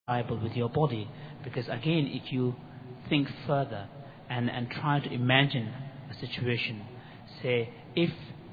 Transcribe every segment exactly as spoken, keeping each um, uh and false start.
identifiable with your body. Because again, if you think further and, and try to imagine a situation, say, if,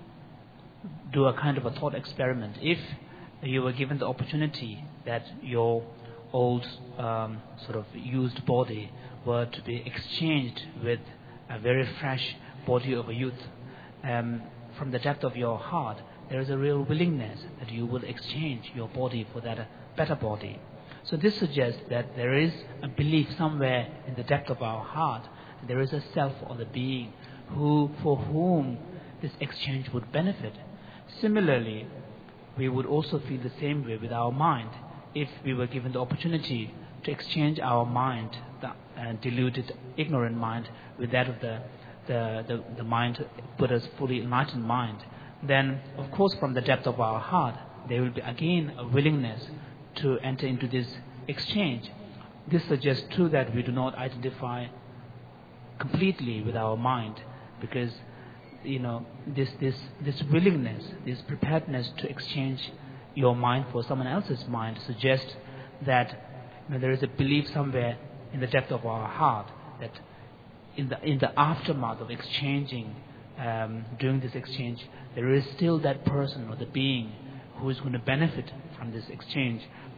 do a kind of a thought experiment, if you were given the opportunity that your old um, sort of used body were to be exchanged with a very fresh body of a youth, um, from the depth of your heart, there is a real willingness that you will exchange your body for that uh, better body. So this suggests that there is a belief somewhere in the depth of our heart, there is a self or the being who, for whom this exchange would benefit. Similarly, we would also feel the same way with our mind. If we were given the opportunity to exchange our mind, the uh, deluded, ignorant mind, with that of the, the, the, the mind, Buddha's fully enlightened mind, then, of course, from the depth of our heart, there will be again a willingness to enter into this exchange. This suggests too that we do not identify completely with our mind, because you know this this this willingness, this preparedness to exchange your mind for someone else's mind suggests that you know, there is a belief somewhere in the depth of our heart that in the in the aftermath of exchanging, um, during this exchange, there is still that person or the being who is going to benefit from this exchange.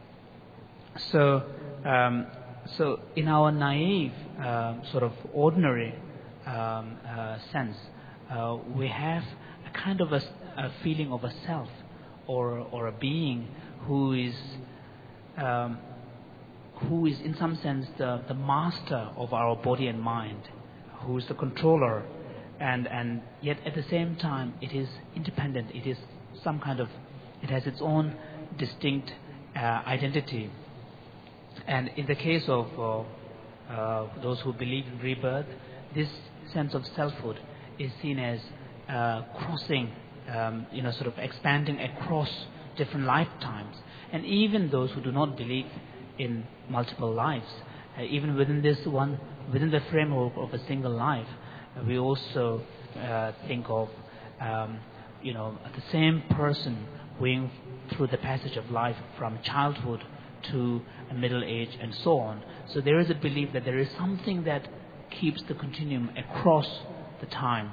So, um, so in our naive, uh, sort of ordinary um, uh, sense, uh, we have a kind of a, a feeling of a self or or a being who is um, who is in some sense the, the master of our body and mind, who is the controller, and and yet at the same time it is independent. It is some kind of, it has its own distinct uh, identity. And in the case of uh, uh, those who believe in rebirth, this sense of selfhood is seen as uh, crossing, um, you know, sort of expanding across different lifetimes. And even those who do not believe in multiple lives, uh, even within this one, within the framework of a single life, uh, we also uh, think of, um, you know, the same person going through the passage of life from childhood to a middle age and so on. So there is a belief that there is something that keeps the continuum across the time.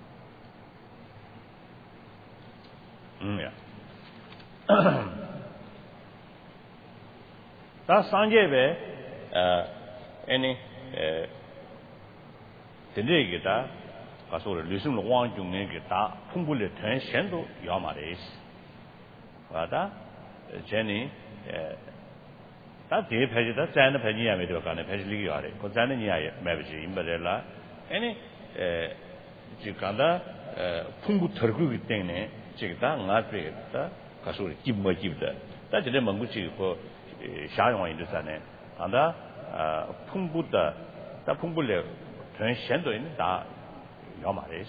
Mm, yeah. That's Sanjay, uh, any, uh, today guitar, I saw the listen to one young guitar, Pumbuli turn Shendo Yamaris. Vada, Jenny, uh, that day page, that's an opinion I made to a kind of page legal, because then I maybe in Badella, any, uh, Jikanda, uh, Pumbu Turku thing, Jigda, Natrita, Kasuri, give more give that. That's the Manguchi for Sharon in the Sun, and that Pumbu, that Pumbule turn Shendo in that Yamaris.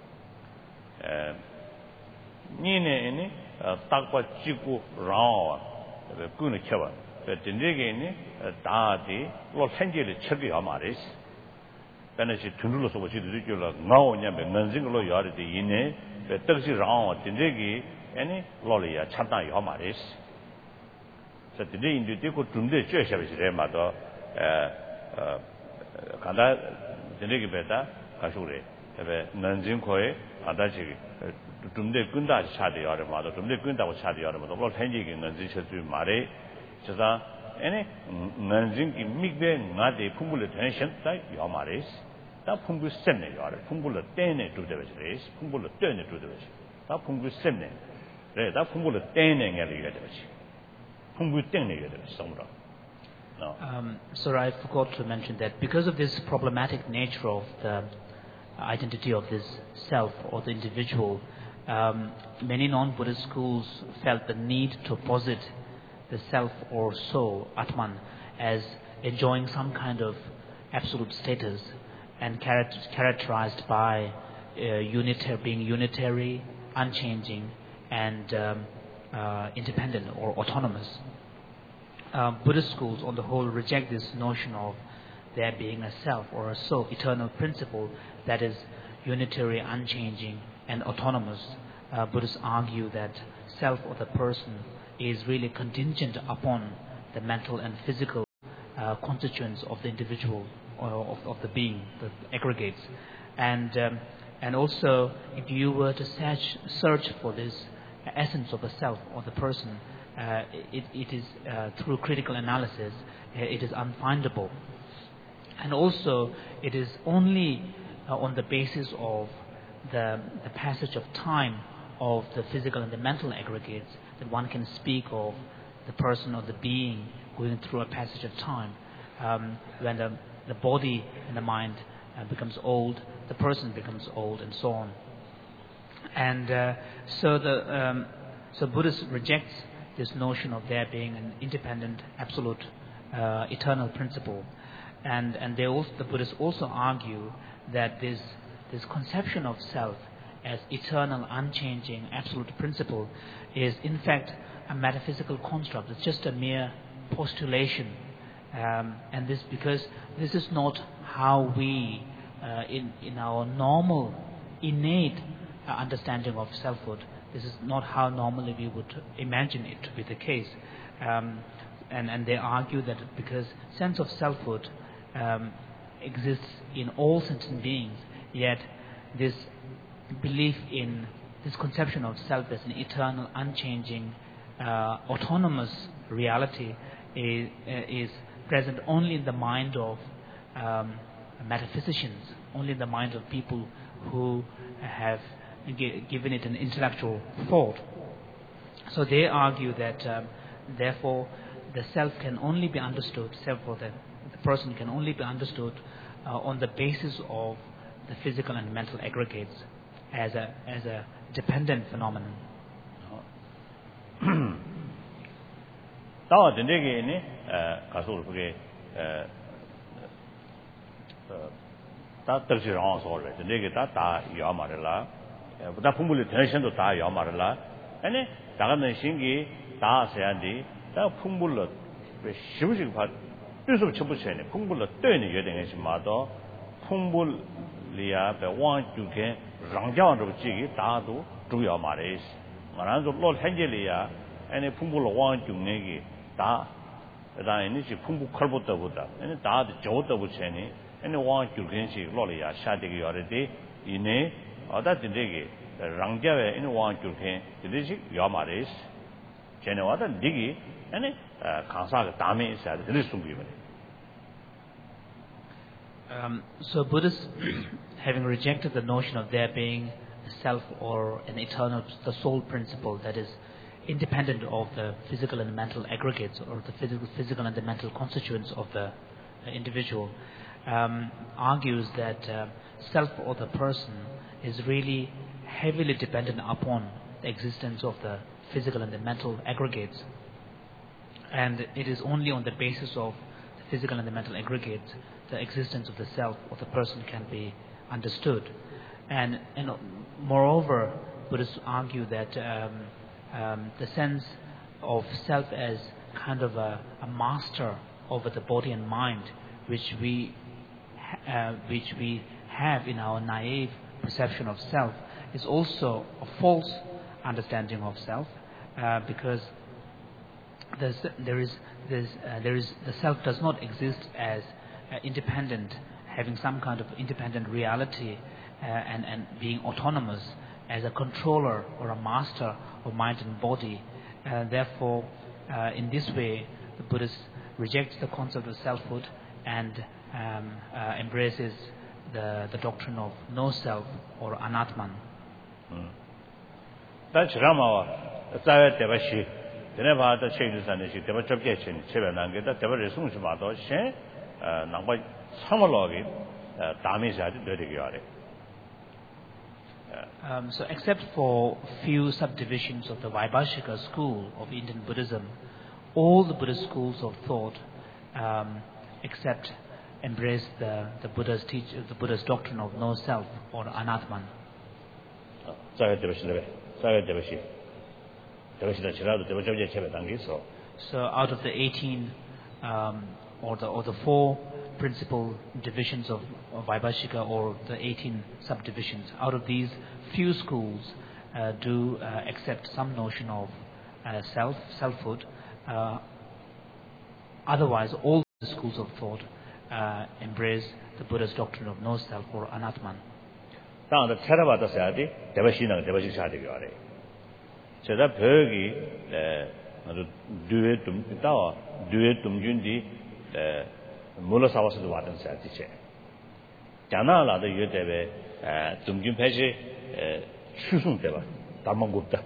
Nine any, Takwa Chiku Rao, the Gunichava. But in the game, Dadi, Lord Henry Chubby Amaris. Then I said, Tundulos of what you do, now and Nanzingo Yardi in it, but Turkey round, Tindegi, any Lolia, Chata Yamaris. So today in the Tico Tunde Church of his Remado, Kanda, Tindegi Beta, Kasure, Nanzinkoe, Adachi, Tunde Gunda Chadi Armado, Tunde Gunda was Chadi Armado, Lord Henry and Nanzisha to Mare. Just any Nanjing Migbe Nadi Pumbula tension like Yamaris, that Pungu Sene, Pumbula Dene to the race, Pumbula Dene to the race, that Pungu Sene, that Pumbula Dene at the Pungu Dene at the No. Um, sorry, I forgot to mention that because of this problematic nature of the identity of this self or the individual, um, many non-Buddhist schools felt the need to posit the self or soul, Atman, as enjoying some kind of absolute status and character, characterized by uh, unitary, being unitary, unchanging, and um, uh, independent or autonomous. Uh, Buddhist schools on the whole reject this notion of there being a self or a soul, eternal principle that is unitary, unchanging, and autonomous. Uh, Buddhists argue that self or the person is really contingent upon the mental and physical uh, constituents of the individual or of, of the being, the aggregates. And, um, and also, if you were to search, search for this essence of the self or the person, uh, it, it is uh, through critical analysis, uh, it is unfindable. And also, it is only uh, on the basis of the, the passage of time of the physical and the mental aggregates that one can speak of the person or the being going through a passage of time. Um, when the, the body and the mind uh, becomes old, the person becomes old, and so on. And uh, so the um, so Buddhism rejects this notion of there being an independent, absolute, uh, eternal principle. And and they also, the Buddhists also argue that this this conception of self as eternal, unchanging, absolute principle is in fact a metaphysical construct. It's just a mere postulation, um, and this because this is not how we, uh, in in our normal, innate uh, understanding of selfhood. This is not how normally we would imagine it to be the case, um, and and they argue that because sense of selfhood um, exists in all sentient beings, yet this belief in this conception of self as an eternal, unchanging, uh, autonomous reality is, uh, is present only in the mind of um, metaphysicians, only in the mind of people who have g- given it an intellectual thought. So they argue that um, therefore the self can only be understood, therefore the, the person can only be understood uh, on the basis of the physical and mental aggregates as a as a dependent phenomenon. Tawa dendege ni kasul puge ta tersi rang so re dendege ta ta ya ma la buda phumul tension to ta ya ma la ane daga ne shingi ta se yan di ta phumul be shibuji ba yusuf chibu che ne phumul de ni ye de shi ma do phumul liya be wang ju ke rang jiao zhe ji da du zhu yao ma le ma ran zu lo hen jie li ya ane phumul wang ju ne ge da da ni ji phumul khol bo de bu da ane da de jiao de bu che ni ane wang ju gen shi lo li ya sha de ge yo de de yi ne a da de ge rang jiao ye ane wang ju ke de de ji yao ma le che ne wa da de ge ane kang sa ge da me sa de de su bi me. Um, so Buddhists, having rejected the notion of there being a self or an eternal, the soul principle that is independent of the physical and mental aggregates or the physical, physical and the mental constituents of the uh, individual, um, argues that uh, self or the person is really heavily dependent upon the existence of the physical and the mental aggregates. And it is only on the basis of the physical and the mental aggregates the existence of the self or the person can be understood. And, and moreover, Buddhists argue that um, um, the sense of self as kind of a, a master over the body and mind, which we, uh, which we have in our naive perception of self, is also a false understanding of self, uh, because there's, there is, there's, uh, there is, the self does not exist as Uh, independent, having some kind of independent reality uh, and, and being autonomous as a controller or a master of mind and body. Uh, therefore, uh, in this way, the Buddhist rejects the concept of selfhood and um, uh, embraces the, the doctrine of no self or anatman. That's Rama. That's Devashi. The never the changes and the Devachabjechin, Chevananga, that Deva Resum Shimado, Shen. Nangba samalogi dami sa de de gyare. Um, so except for few subdivisions of the Vaibhashika school of Indian Buddhism, all the Buddhist schools of thought um, except embrace the, the Buddha's teach the Buddha's doctrine of no self or anatman. So out of the eighteen um, or the or the four principal divisions of, of Vaibhashika, or the eighteen subdivisions, out of these, few schools uh, do uh, accept some notion of uh, self, selfhood. Uh, otherwise, all the schools of thought uh, embrace the Buddha's doctrine of no self or anatman. 다음에 테라바다 사야지 대바신앙 대바신 사야지 그래. 제가 벽이 에 아주 두에 좀 있다와 두에 좀 준디 에 몰라서와서도 왔던 사야지 제. 자나라도 유대베 에 좀준 패시 에 추승 대바 담망급다.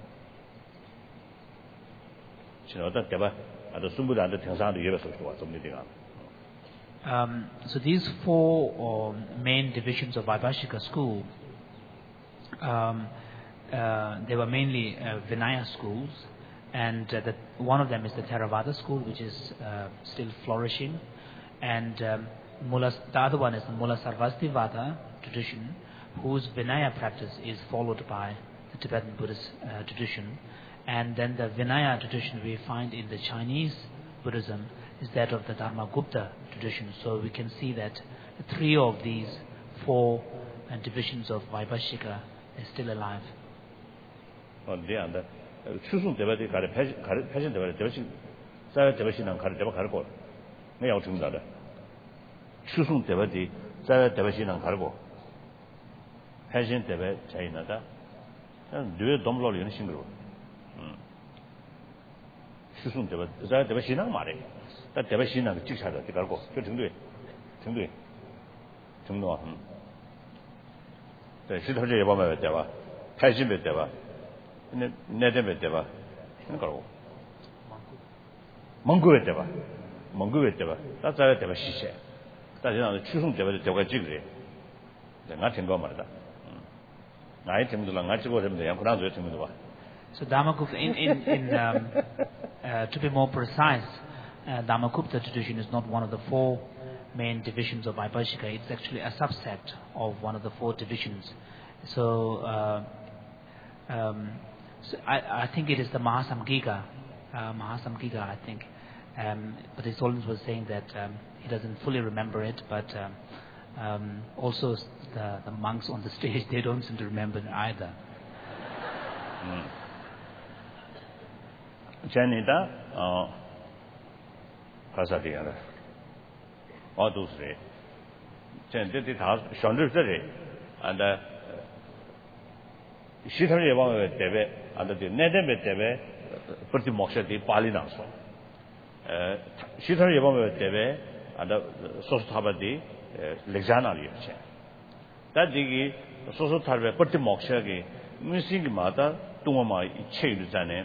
지금 어떤 대바 아주 숨부다한테 평상도 예배서 좋아 좀 되가. Um, so these four um, main divisions of Vaibhashika school, um, uh, they were mainly uh, Vinaya schools, and uh, the, one of them is the Theravada school, which is uh, still flourishing, and um, Mula, the other one is the Mula Sarvastivada tradition, whose Vinaya practice is followed by the Tibetan Buddhist uh, tradition, and then the Vinaya tradition we find in the Chinese Buddhism is that of the Dharmagupta tradition. So we can see that the three of these four uh, divisions of Vaibhashika are still alive. Oh, yeah, the 추승 대바디 가르 가르 패신 대바디 대바신 자 대바신은 가르 대바 가르고 내가 중다다. 추승 대바디 자 대바신은 가르고 패신 대바 차이나다. 뇌 dom로리는 싱그러. 음. 추승 대바 자 대바신은 말해. 다 대바신은 직사다. 가르고 저 정도에 정도에 정도 음. 네, 시설제 예방에 대바 패신에 대바 네 내대에 대바 그러고 몽고에 대바 몽고에 대바 다자에 대바 시세 다지는 추승 대바에 대바 찍으래 내가 된거 말이다 나이 팀들랑 같이 보면 돼 그냥 저 팀들 봐 So Dharmakupta, in, in, in um, uh, to be more precise, uh, Dharmakupta tradition is not one of the four main divisions of Vaibhashika. It's actually a subset of one of the four divisions. So, uh, um, so I, I think it is the Mahasamgika, uh, Mahasamgika, I think. Um, but his Holiness was saying that um, he doesn't fully remember it, but um, um, also the, the monks on the stage, they don't seem to remember it either. Mm. Janita, uh, Kasadiana, all those three. Jan did it house, Shandru City, and uh, Shitari Wang Debe, and the Nedebe Debe, pretty much the Palinaso. Shitari Wang Debe, and the Sostabadi, Lexana Liuche. That digi, Sosotabe, pretty much again, missing mother, Tumama, Chilzane.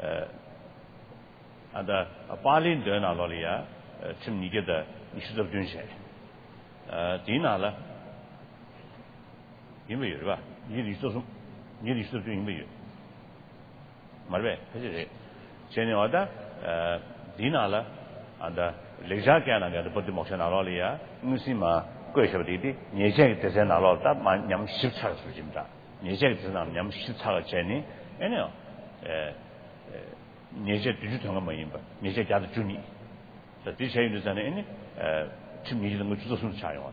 And a Palin Dona Lolia, Tim Nigeda, Issues of Dunshe. Dinala, you may river, you used to do in you. Marve, Jenny Oda, Dinala, and the Lejakan and the Potimoshan Alolia, Musima, Goshabidi, Nijek Tezen Alota, Yam Shipchar Sujimta, Nijek Tezen Yam Shipchar Jenny, anyhow. 예제 뒤주통한 모임바 예제 자도 주니 자 뒤체인도 전에 에 지금 얘기하는 거 주도순 차요.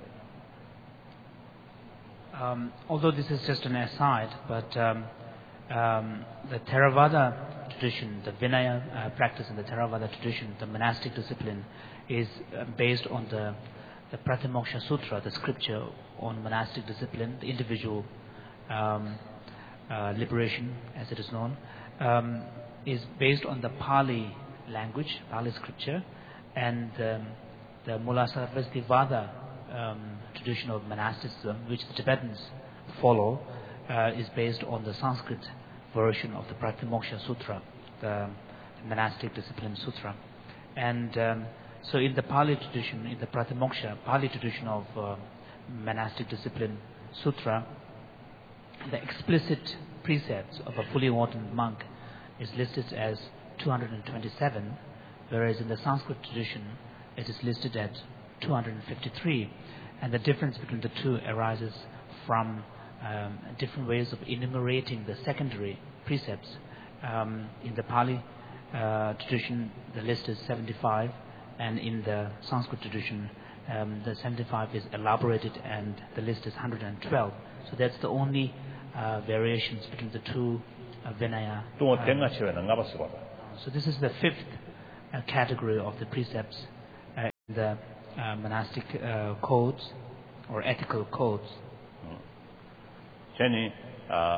Um although this is just an aside, but um, um, the Theravada tradition, the Vinaya uh, practice in the Theravada tradition, the monastic discipline is uh, based on the the Pratimoksha Sutra, the scripture on monastic discipline, the individual um, uh, liberation as it is known. Um, is based on the Pali language, Pali scripture, and um, the Mulasarvastivada um, tradition of monasticism, which the Tibetans follow, uh, is based on the Sanskrit version of the Pratimoksha Sutra, the monastic discipline sutra. And um, so in the Pali tradition, in the Pratimoksha, Pali tradition of uh, monastic discipline sutra, the explicit precepts of a fully ordained monk is listed as two hundred twenty-seven, whereas in the Sanskrit tradition it is listed at two hundred fifty-three, and the difference between the two arises from um, different ways of enumerating the secondary precepts. Um, in the Pali uh, tradition the list is seventy-five, and in the Sanskrit tradition um, the seventy-five is elaborated and the list is one hundred twelve. So that's the only uh, variations between the two Uh, Vinaya. Uh, so this is the fifth uh, category of the precepts the uh, monastic uh, codes or ethical codes. Jenny, uh,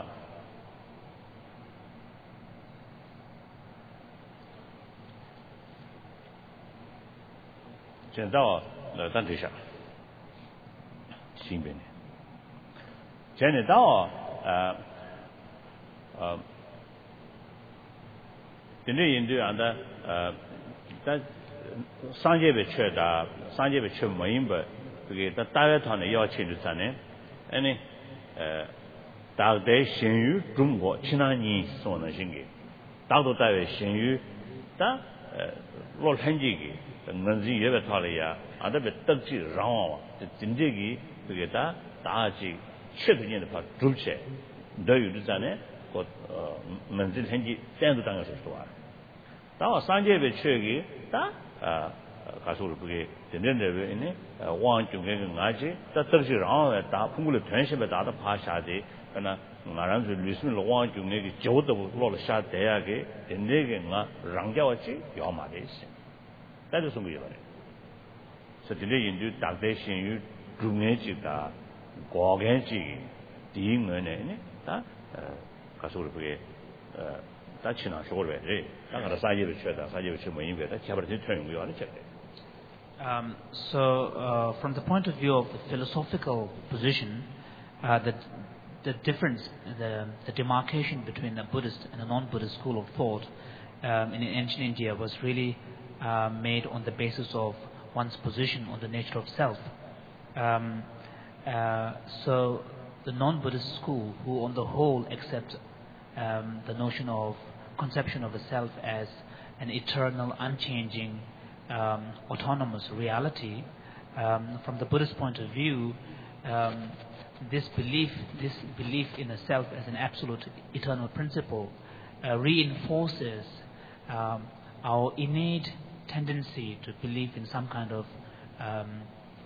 Jen Dao, the Dantisha, Xinbin. Jenny Dao, uh, uh, the Indian and the that Sanje Cheda, Sanje Chumimba, the Diet on the Yachin to Sane, any Dao De Shenyu, Jumbo, Chinani, so on a shingi. Dao Dai Shenyu, Da Lord Henjigi, and Manzi Yevatalia, and the Betaki Raw, the Tindigi, to get that, Daji, chipping in the part, Dulce, do you design what Manzi Henji, Sandu Tangas to our. Now, Sanje Chegi, that Kasuri, the Nende in it, one to get Naji, that thirty round at that pool of tension with other Pashadi, and Maran will listen to one to make it Joe the Lord shot there again, the Negan Rangawachi, Yomadis. That is something. So today in the taxation, you do Nejita, Gorganchi, Demon, that Kasuri. That's not sure. I'm going to say you should have said you should Um, so, uh, from the point of view of the philosophical position, uh, the, the difference, the, the demarcation between a Buddhist and a non-Buddhist school of thought um, in ancient India was really uh, made on the basis of one's position on the nature of self. Um, uh, so, the non-Buddhist school, who on the whole accept um, the notion of conception of the self as an eternal, unchanging, um, autonomous reality, um, from the Buddhist point of view, um, this belief, this belief in a self as an absolute eternal principle, uh, reinforces um, our innate tendency to believe in some kind of um,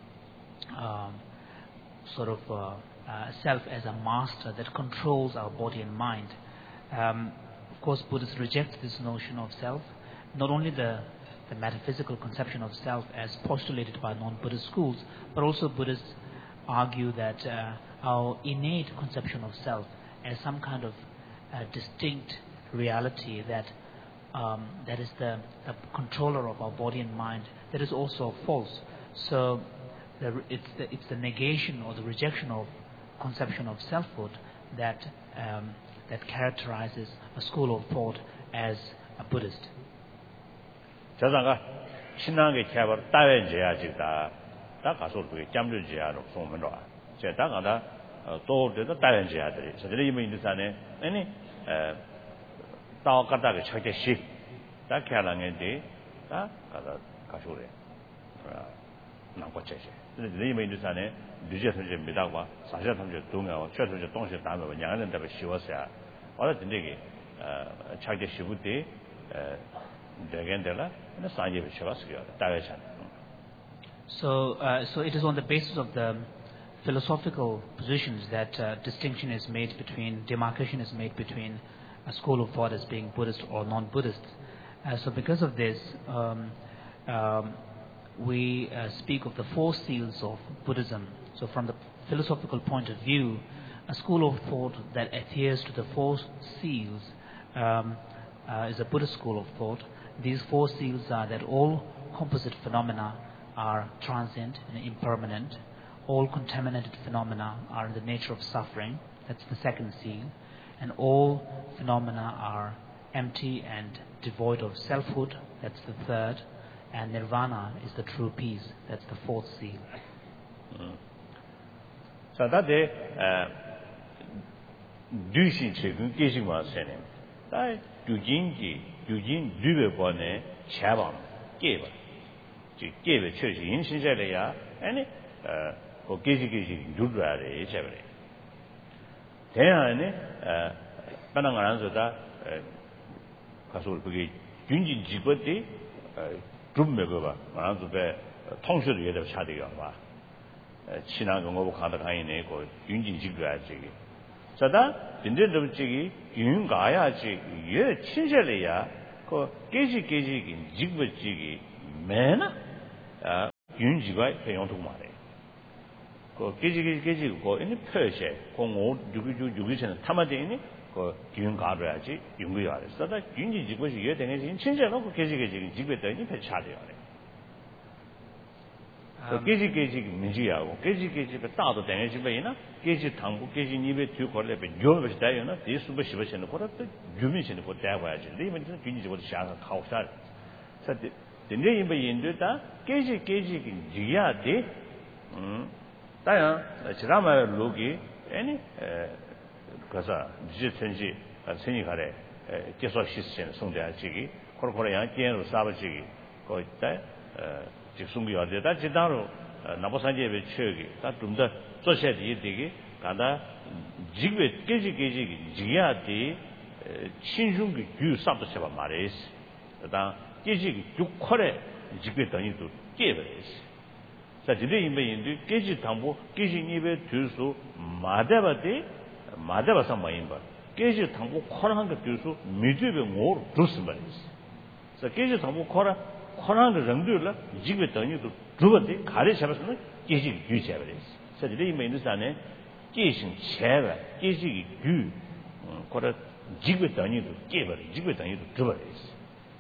um, sort of uh, uh, self as a master that controls our body and mind. Um, of course, Buddhists reject this notion of self, not only the, the metaphysical conception of self as postulated by non-Buddhist schools, but also Buddhists argue that uh, our innate conception of self as some kind of uh, distinct reality that um, that is the, the controller of our body and mind, that is also false. So the, it's, the, it's the negation or the rejection of conception of selfhood that um, that characterizes a school of thought as a Buddhist. 자상가 신앙의 개발 따외제야 지다 다 가서 그 잠들지야로 소문로 제 다가다 또 되다 따외제야들이 저들이 이미 인도산에 아니 에 다가다가 찾게시 다 개랑에디 다 가다 가서래 아 남고체시 저들이 이미 인도산에 뉴제선제 미다과 사실 탐제 동하고 최소제 동시 담을 양은 데가 쉬웠어요. 어느 진짜게 어 찾게 쉬부디 에 대견들라 사이에 비춰봤어요. 다외찬. So, uh, so it is on the basis of the philosophical positions that uh, distinction is made between, demarcation is made between a school of thought as being Buddhist or non-Buddhist. Uh, so because of this, um, um, we uh, speak of the four seals of Buddhism. So from the philosophical point of view, a school of thought that adheres to the four seals um, uh, is a Buddhist school of thought. These four seals are that all composite phenomena are transient and impermanent. All contaminated phenomena are in the nature of suffering. That's the second seal. And all phenomena are empty and devoid of selfhood. That's the third. And nirvana is the true peace. That's the fourth seal. Mm. So that day, duishin chekun keshin wa sene. That dujin ji, dujin dube bone chabang keba. Ji keba cheshi yin shinja le ya, ane ko keshi keshi dudra le chabare. Tenya ane panang aranzo da kaso bugi junjin jibote drumme go ba. Aranzo be tongshur ye de chade ga ba. 친한 공부 가다 가이네 고 윤진 지도야지. 자다 진짜로 지기 윤 가야지. 예 친절해야 그 깨지 깨지기 지부지기 매나 아 균지가 배용도 말해. 그 계지 계지 그 이니 표시 공오 유기주 유기체는 타마되니 그 균 가려야지 용거야. 그래서 균지 지고시 이게 되는 진짜로 그 계지 계지 지고더니 배차돼요. 그 계지 계지 민지하고 계지 계지 다도 되는 집에나 계지 당부 계지 입에 뒤 걸레 배 요를 다요나 대수버 시버시는 거라도 유민신의 거 대봐야지. 이면 균지 지고 샤가 가오살. 그래서 근데 이제 인도다 계지 계지 지야 돼. 음. 다야 지라마 로기 아니 에 그래서 이제 전시 생이 가래 계속 시스템 송대하지기 코로코로 양견으로 사버지기 거기 때 직송비가 되다 지다로 나보산제에 쳐기 다 좀더 조셔야 되게 간다 지게 계지 계지 지야 돼 신중기 규 sab도 쳐 말이스 다 계지 육컬에 지게 더니도 깨버리스 자, 지대 인베인도 계지 당부 계지 입에 들수 마대바데 마대바사 마인바 계지 당부 코라한 거 들수 미드베 뭐 들수 말이지. 자, 계지 당부 코라 코라한 거 정도라 지게 더니도 두번데 가래 잡았으면 계지 유지해 버리지. 자, 지대 인베인도 산에 계신 제가 계지 유 코라 지게 더니도 깨버리 지게 더니도 두버리지.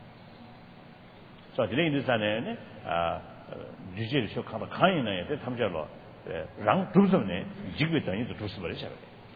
자, 지대 인도 산에 아 주제를 쇼카가 가인에 대 탐자로 랑 두스네 지게 다니도 두스버리 샤베.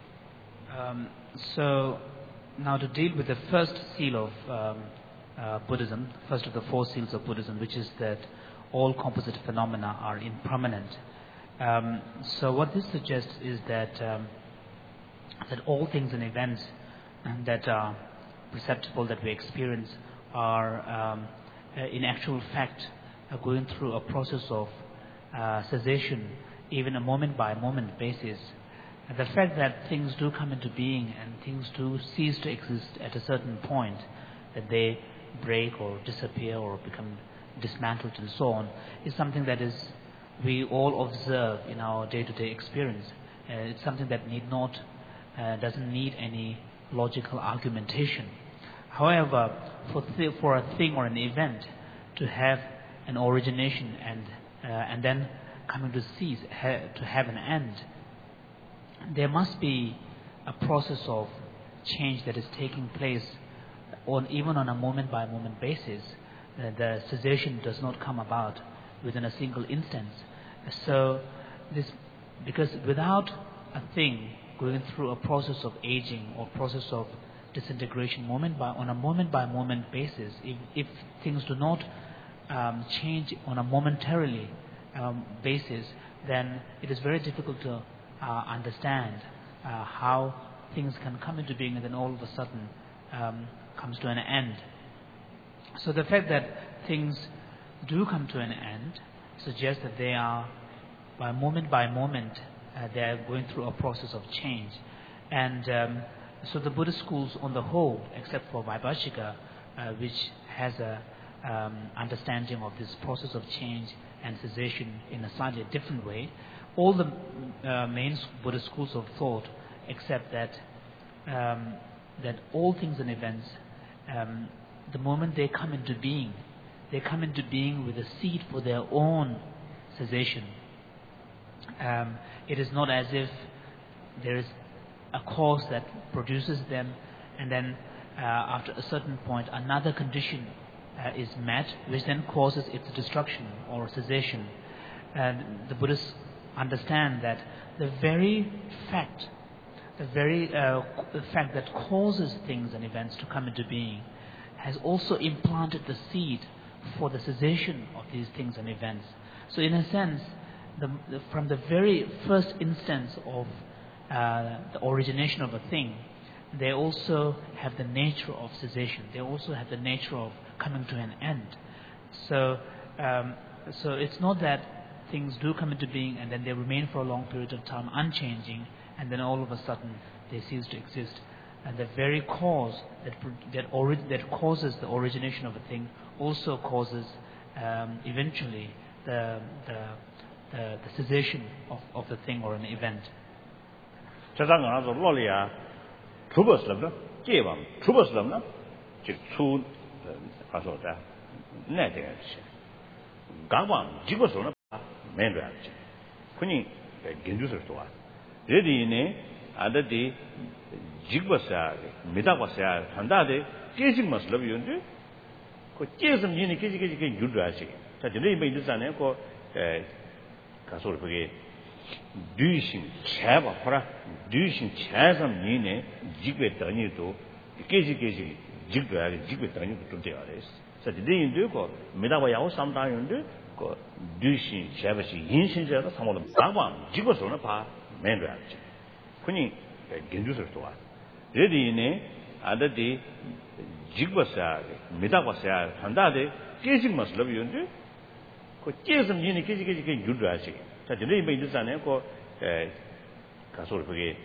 Um so now to deal with the first seal of um, uh, Buddhism, first of the four seals of Buddhism, which is that all composite phenomena are impermanent. Um, so what this suggests is that um, that all things and events and that are perceptible, that we experience, are um, uh, in actual fact are going through a process of uh, cessation, even a moment-by-moment basis. And the fact that things do come into being and things do cease to exist at a certain point, that they break or disappear or become dismantled and so on, is something that is we all observe in our day-to-day experience. Uh, it's something that need not, uh, doesn't need any logical argumentation. However, for, th- for a thing or an event to have an origination and uh, and then coming to cease, ha- to have an end, there must be a process of change that is taking place on even on a moment-by-moment basis. Uh, the cessation does not come about within a single instance. So this, because without a thing going through a process of aging or process of disintegration moment by on a moment-by-moment basis, if, if things do not Um, change on a momentarily um, basis, then it is very difficult to uh, understand uh, how things can come into being and then all of a sudden um, comes to an end. So the fact that things do come to an end suggests that they are, by moment by moment, uh, they are going through a process of change. And um, so the Buddhist schools on the whole, except for Vaibhashika, uh, which has a Um, understanding of this process of change and cessation in a slightly different way, all the uh, main Buddhist schools of thought accept that um, that all things and events, um, the moment they come into being, they come into being with a seed for their own cessation. Um, it is not as if there is a cause that produces them, and then uh, after a certain point, another condition Uh, is met, which then causes its destruction or cessation. And the Buddhists understand that the very fact, the very uh, the fact that causes things and events to come into being, has also implanted the seed for the cessation of these things and events. So, in a sense, the, the, from the very first instance of uh, the origination of a thing, they also have the nature of cessation. They also have the nature of coming to an end. So, um, so it's not that things do come into being and then they remain for a long period of time unchanging, and then all of a sudden they cease to exist. And the very cause that that, ori- that causes the origination of a thing also causes um, eventually the the, the the cessation of, of the thing or an event. Truboslavna, Kevam, Truboslavna, Chitu, Pasota, Netting, Gawam, Jigosona, 맨도야지. 군이 gen주스를 도와. 레디네 아다디 직버사 미다버사 한다데 계식만 슬러비온데 그 계속 니네 계식계식 유도하시. 자 근데 이번 인도산에 그 가서 그게 류신 제바 호라 류신 제삼 니네 직배 더니도 계식계식 직도야 직배 더니도 좀 돼야 돼. 자 근데 인도 그 미다버 야오 삼다연데 그 류신 제바시 인신제도 상호도 상관 직거서는 봐 맨도야지. 군이 gen주스를 도와. 레디네 아다디 직버사 미다버사 한다데 계식만 슬러비온데 그 계속 니네 계식계식 유도하시. 자 근데 이번 인도산에 그 가서 그게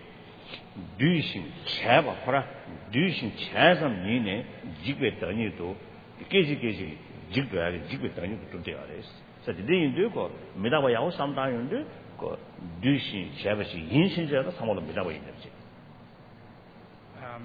류신 제바 호라 류신 제삼 니네 직배 더니도 계식계식 직도야 직배 더니도 좀 돼야 돼. 자 근데 인도 그 미다버 야오 삼다연데 그 류신 제바시 인신제도 상호도 미다버 있는지. Um,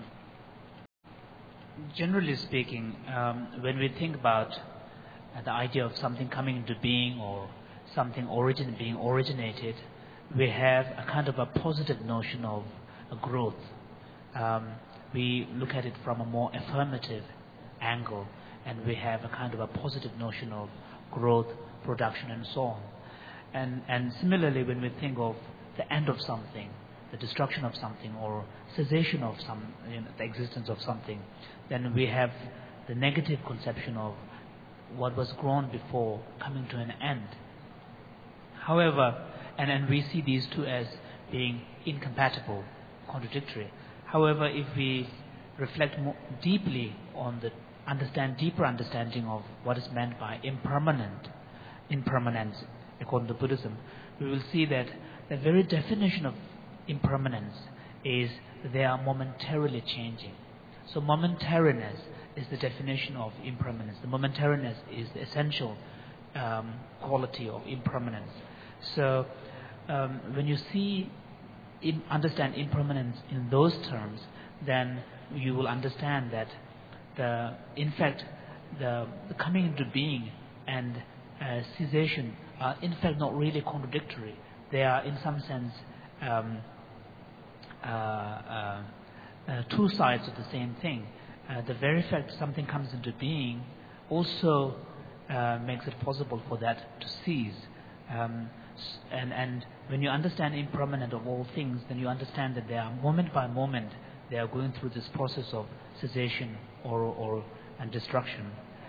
generally speaking, um, when we think about uh, the idea of something coming into being or something origin being originated, we have a kind of a positive notion of a growth. Um, we look at it from a more affirmative angle, and we have a kind of a positive notion of growth, production, and so on. And, and similarly, when we think of the end of something, the destruction of something, or cessation of some, you know, the existence of something, then we have the negative conception of what was grown before coming to an end. However, and, and we see these two as being incompatible, contradictory. However, if we reflect more deeply on the understand deeper understanding of what is meant by impermanent, impermanence, according to Buddhism, we will see that the very definition of impermanence is they are momentarily changing. So momentariness is the definition of impermanence. The momentariness is the essential um, quality of impermanence. So um, when you see, in, understand impermanence in those terms, then you will understand that the, in fact, the, the coming into being and uh, cessation are in fact not really contradictory. They are in some sense um, uh, uh, uh, two sides of the same thing. Uh, the very fact something comes into being also uh, makes it possible for that to cease. Um, and, and when you understand impermanent of all things, then you understand that they are moment by moment they are going through this process of cessation or, or and destruction.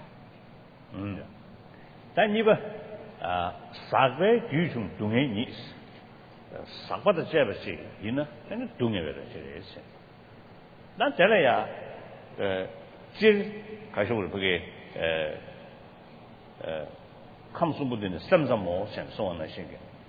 Mm. Sagwe Jujung Dunganis Sabata Jebasi, Yina, and Dungavera. Then Telaya Jil Kashul Pugay comes within some more and so on. I think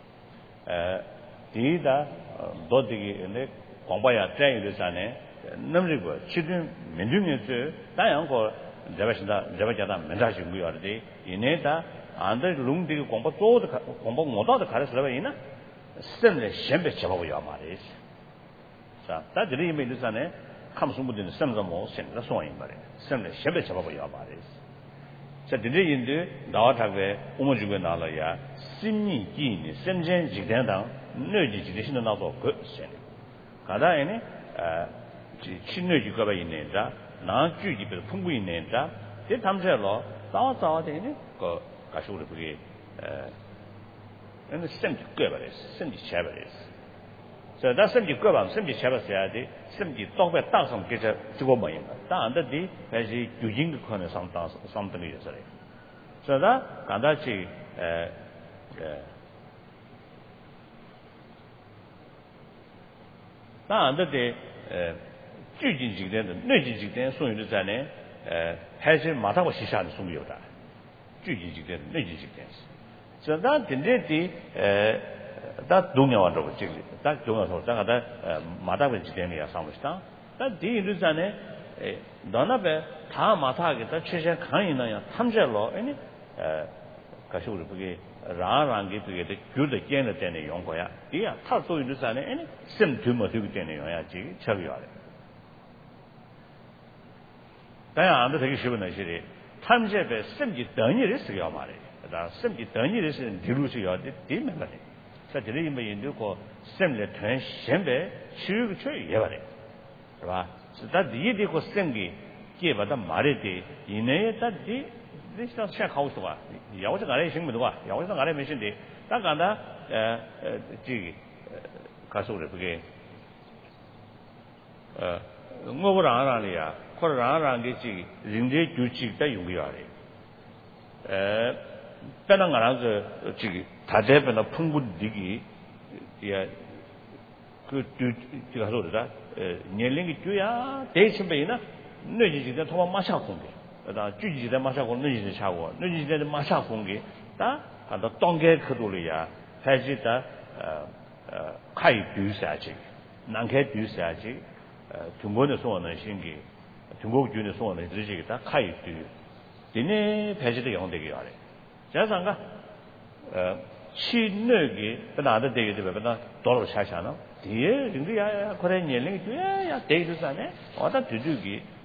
Dida Dodi and the Kombaya Tay the Sane, Namrigo, children, Mendunga, Diango, Javajada, Mendashi, we are the Ineta. Under lung the combo told the combo motor the Caraslavina, suddenly Shembe Chavoya Maris. So that the name is an comes within some of the most and the sewing body, suddenly Shembe Chavoya Maris. So the day in the Dautave, Umujuganalaya, Simi Gini, Senjen Jiganda, Nerdy tradition of good sending. Kada any Chinuji Gaba in Nenda, non Judy Pungu in Nenda, the Tamjelo, Saw saw the go. Kashul Brigade, and the Seventy Governes, Seventy Chavez. So that's Seventy Government, Seventy Chavez, Seventy talk about thousand get to go by him. Down the day, as he doing the some something yesterday. So that Kandachi, down the day, Jujin Jigden, Nujin Jigden, so in the Zane, has a Matawa Shishan Sumyoda. So that in the that Dunga one of Chili, that Dunga or that Matawa Jidenia Samstan, that the Luzane, Donabe, Tamata, that Chesha Kaina, Tamjelo, any Kashur Pugay, Rangi to get good again at any Yongoya, yeah, Tato in Luzane, any symptom of Tugenia, Chaviar. Then under the issue in the city. Tamjebe seventy done years ago, Mari. 다 셈지 던지를 디루시야 디면바래 사들이 뭐 인도고 셈레 전 셈베 추그 추 예바래 봐 다 디디고 셈기 깨바다 말에디 이내에 다디 리스타 샤카우스 와 야오서 가래 생문도 와 야오서 가래 메신데 딱 간다 에 지 가서를 그게 어 뭐보라 안하리야 코라라는 게 지 린제 주치다 용이야래 에 빼는 거랑 그 지 다대변의 풍부디기 예 그 제가 소리다年龄이 줘야 대신배이나 너지지가 도마 마샤 공개 다 주지지다 마샤 공 너지지 차고 너지지다 마샤 공개 다 한다 동계 그돌이야 해지다 어 카이 듀사지 난게 듀사지 중국의 소원은 신기 중국 주의 소원은 드리지다 카이 듀 디네 배지도 영되게 하래 자상가 어 시너기 나도 되게 되면 돌아 차잖아 뒤에 링이야 그래 년龄이 돼야 대주사네 어다 두두기